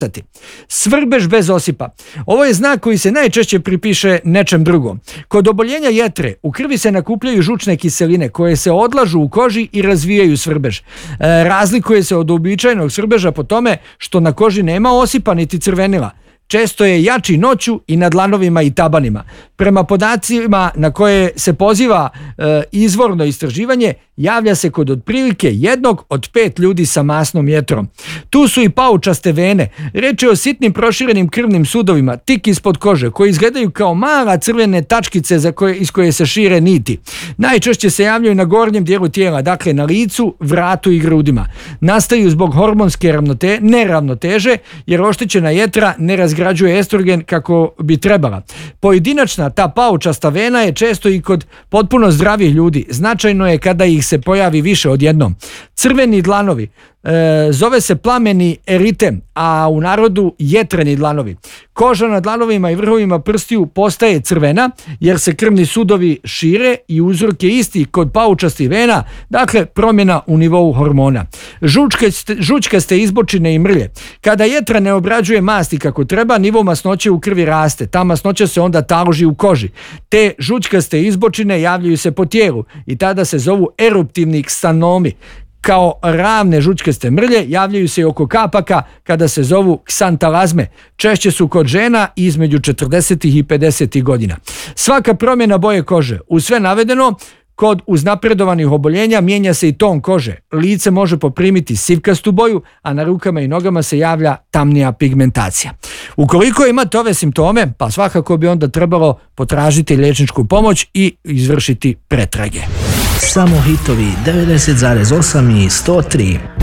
Svrbež bez osipa. Ovo je znak koji se najčešće pripiše nečem drugom. Kod oboljenja jetre u krvi se nakupljaju žučne kiseline koje se odlažu u koži i razvijaju svrbež. Razlikuje se od uobičajenog svrbeža po tome što na koži nema osipa niti crvenila. Često je jači noću i na dlanovima i tabanima. Prema podacima na koje se poziva izvorno istraživanje, javlja se kod otprilike 1 od 5 ljudi sa masnom jetrom. Tu su i paučaste vene. Reč je o sitnim proširenim krvnim sudovima, tik ispod kože, koji izgledaju kao mala crvene tačkice iz koje se šire niti. Najčešće se javljaju na gornjem dijelu tijela, dakle na licu, vratu i grudima. Nastaju zbog hormonske neravnoteže, jer oštećena jetra ne razgrađuje estrogen kako bi trebala. Pojedinačna ta paučasta vena je često i kod potpuno zdravih ljudi. Značajno je kada ih se pojavi više odjednom. Crveni dlanovi, zove se plameni eritem, a u narodu jetreni dlanovi. Koža na dlanovima i vrhovima prstiju postaje crvena jer se krvni sudovi šire i uzrok je isti kod paučastih vena, dakle promjena u nivou hormona. Žučkaste izbočine i mrlje. Kada jetra ne obrađuje masti kako treba, nivo masnoće u krvi raste. Ta masnoća se onda taloži u koži. Te žučkaste izbočine javljaju se po tijelu i tada se zovu eruptivni ksanomi. Kao ravne žučkaste mrlje javljaju se i oko kapaka kada se zovu ksantalazme. Češće su kod žena između 40 i 50 godina. Svaka promjena boje kože, uz sve navedeno, kod uznapredovanih oboljenja mijenja se i ton kože. Lice može poprimiti sivkastu boju, a na rukama i nogama se javlja tamnija pigmentacija. Ukoliko imate ove simptome, pa svakako bi onda trebalo potražiti liječničku pomoć i izvršiti pretrage. Samo hitovi 90,8 i 103.